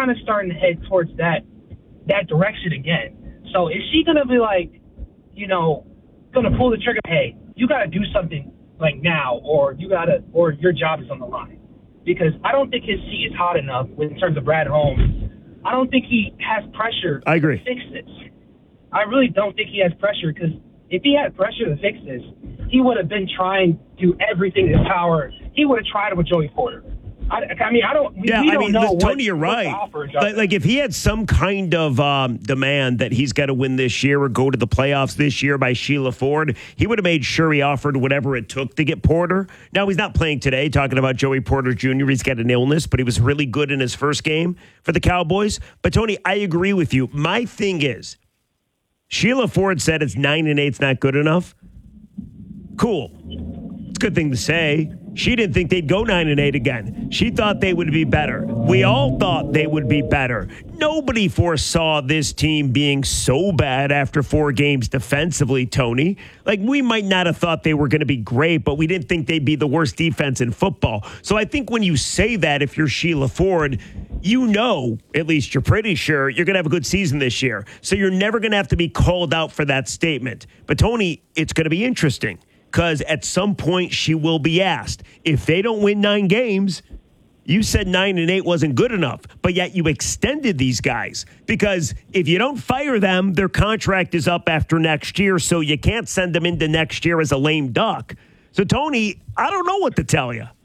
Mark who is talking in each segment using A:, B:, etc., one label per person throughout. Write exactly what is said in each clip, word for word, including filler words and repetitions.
A: kind of starting to head towards that that direction again. So is she going to be like, you know, going to pull the trigger? Hey, you got to do something like now, or you got to, or your job is on the line. Because I don't think his seat is hot enough in terms of Brad Holmes. I don't think he has pressure
B: I agree.
A: to fix this. I really don't think he has pressure, because if he had pressure to fix this, he would have been trying to do everything in his power. He would have tried it with Joey Porter. I, I mean, I don't.
B: Yeah,
A: we
B: I
A: don't
B: mean,
A: know
B: Tony,
A: what,
B: you're right.
A: Offer,
B: like, like if he had some kind of um, demand that he's got to win this year or go to the playoffs this year by Sheila Ford, he would have made sure he offered whatever it took to get Porter. Now, he's not playing today, talking about Joey Porter Junior He's got an illness, but he was really good in his first game for the Cowboys. But, Tony, I agree with you. My thing is, Sheila Ford said it's nine and eight's not good enough. Cool. It's a good thing to say. She didn't think they'd go nine and eight again. She thought they would be better. We all thought they would be better. Nobody foresaw this team being so bad after four games defensively, Tony. Like, we might not have thought they were going to be great, but we didn't think they'd be the worst defense in football. So I think when you say that, if you're Sheila Ford, you know, at least you're pretty sure, you're going to have a good season this year. So you're never going to have to be called out for that statement. But, Tony, it's going to be interesting. Because at some point she will be asked, if they don't win nine games, you said nine and eight wasn't good enough, but yet you extended these guys. Because if you don't fire them, their contract is up after next year, so you can't send them into next year as a lame duck. So, Tony, I don't know what to tell you.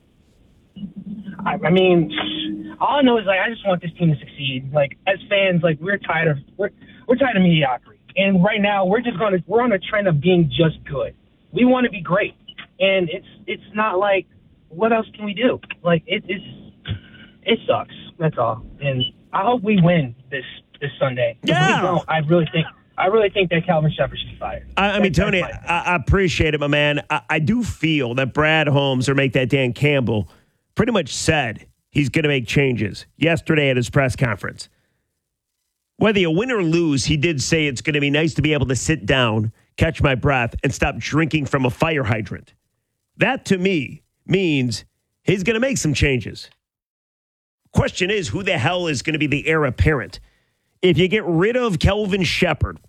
A: I, I mean, all I know is, like, I just want this team to succeed. Like, as fans, like, we're tired of we're we're tired of mediocrity, and right now we're just gonna we're on a trend of being just good. We want to be great, and it's it's not like, what else can we do? Like, it, it's it sucks. That's all. And I hope we win this this Sunday. If
B: yeah.
A: we don't, I really think I really think that Calvin Shepard should be fired.
B: I, I mean, Tony, I, I appreciate it, my man. I, I do feel that Brad Holmes, or make that Dan Campbell, pretty much said he's going to make changes yesterday at his press conference. Whether you win or lose, he did say it's going to be nice to be able to sit down, catch my breath, and stop drinking from a fire hydrant. That, to me, means he's going to make some changes. Question is, who the hell is going to be the heir apparent? If you get rid of Kelvin Shepard,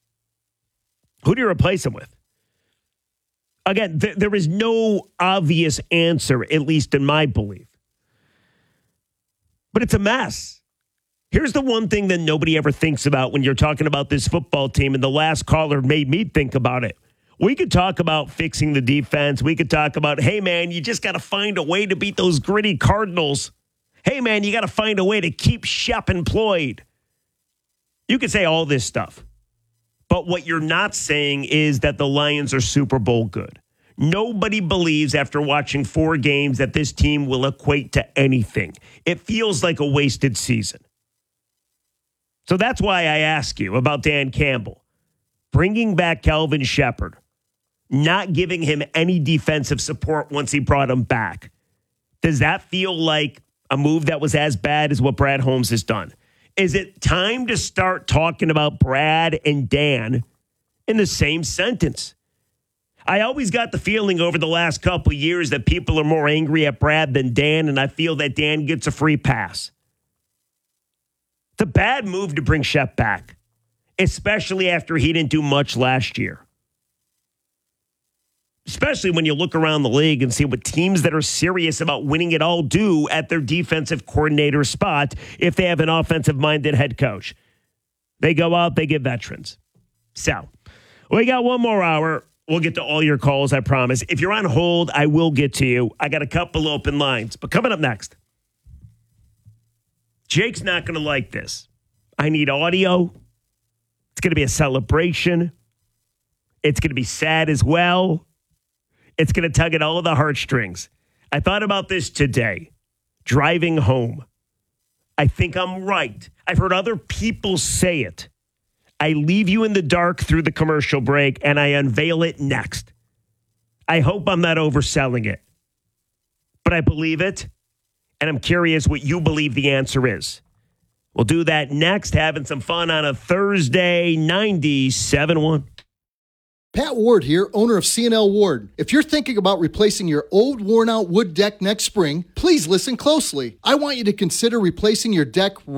B: who do you replace him with? Again, th- there is no obvious answer, at least in my belief. But it's a mess. Here's the one thing that nobody ever thinks about when you're talking about this football team, and the last caller made me think about it. We could talk about fixing the defense. We could talk about, hey, man, you just got to find a way to beat those gritty Cardinals. Hey, man, you got to find a way to keep Shep employed. You could say all this stuff. But what you're not saying is that the Lions are Super Bowl good. Nobody believes after watching four games that this team will equate to anything. It feels like a wasted season. So that's why I ask you about Dan Campbell. Bringing back Kelvin Shepard, not giving him any defensive support once he brought him back. Does that feel like a move that was as bad as what Brad Holmes has done? Is it time to start talking about Brad and Dan in the same sentence? I always got the feeling over the last couple of years that people are more angry at Brad than Dan, and I feel that Dan gets a free pass. It's a bad move to bring Shep back, especially after he didn't do much last year. Especially when you look around the league and see what teams that are serious about winning it all do at their defensive coordinator spot if they have an offensive-minded head coach. They go out, they get veterans. So, we got one more hour. We'll get to all your calls, I promise. If you're on hold, I will get to you. I got a couple open lines. But coming up next, Jake's not going to like this. I need audio. It's going to be a celebration. It's going to be sad as well. It's going to tug at all of the heartstrings. I thought about this today, driving home. I think I'm right. I've heard other people say it. I leave you in the dark through the commercial break, and I unveil it next. I hope I'm not overselling it. But I believe it. And I'm curious what you believe the answer is. We'll do that next, having some fun on a Thursday, ninety-seven point one.
C: Pat Ward here, owner of C and L Ward. If you're thinking about replacing your old, worn-out wood deck next spring, please listen closely. I want you to consider replacing your deck